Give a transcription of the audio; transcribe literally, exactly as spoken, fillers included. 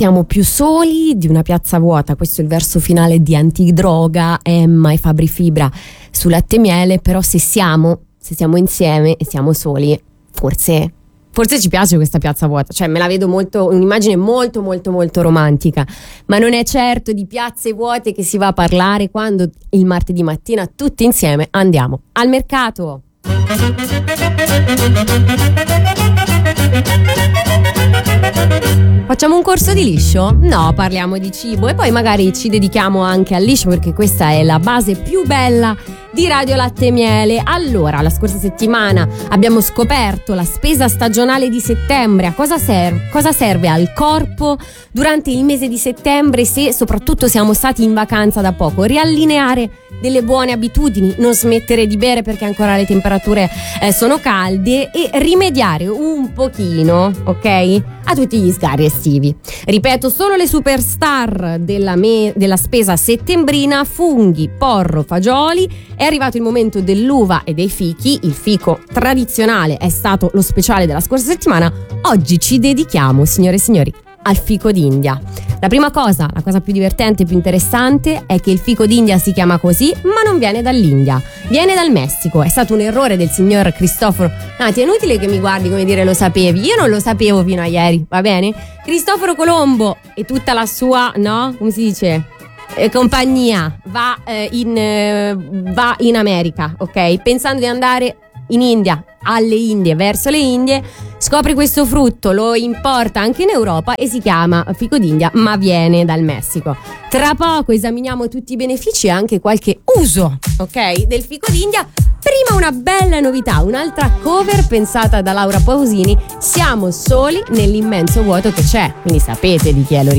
siamo più soli di una piazza vuota. Questo è il verso finale di Antidroga, Emma e Fabri Fibra su Latte e Miele. Però se siamo, se siamo insieme e siamo soli, forse... Forse ci piace questa piazza vuota, cioè me la vedo molto, un'immagine molto molto molto romantica, ma non è certo di piazze vuote che si va a parlare quando il martedì mattina tutti insieme andiamo al mercato. Facciamo un corso di liscio? No, parliamo di cibo e poi magari ci dedichiamo anche al liscio, perché questa è la base più bella di Radio Latte e Miele. Allora, la scorsa settimana abbiamo scoperto la spesa stagionale di settembre. A cosa serve? Cosa serve al corpo durante il mese di settembre, se soprattutto siamo stati in vacanza da poco? Riallineare delle buone abitudini, non smettere di bere perché ancora le temperature eh, sono calde, e rimediare un pochino, ok, a tutti gli sgarri estivi. Ripeto, solo le superstar della, me- della spesa settembrina: funghi, porro, fagioli. È arrivato il momento dell'uva e dei fichi. Il fico tradizionale è stato lo speciale della scorsa settimana. Oggi ci dedichiamo, signore e signori, al fico d'India. La prima cosa, la cosa più divertente e più interessante è che il fico d'India si chiama così, ma non viene dall'India, viene dal Messico. È stato un errore del signor Cristoforo. No, ti è inutile che mi guardi come dire lo sapevi, io non lo sapevo fino a ieri, va bene? Cristoforo Colombo e tutta la sua, no? Come si dice? Eh, compagnia va, eh, in, eh, va in America, ok? Pensando di andare in India, alle Indie, verso le Indie, scopre questo frutto, lo importa anche in Europa e si chiama fico d'India, ma viene dal Messico. Tra poco esaminiamo tutti i benefici e anche qualche uso, ok, del fico d'India. Prima una bella novità, un'altra cover pensata da Laura Pausini, Siamo soli nell'immenso vuoto che c'è, quindi sapete di chi è l'originale.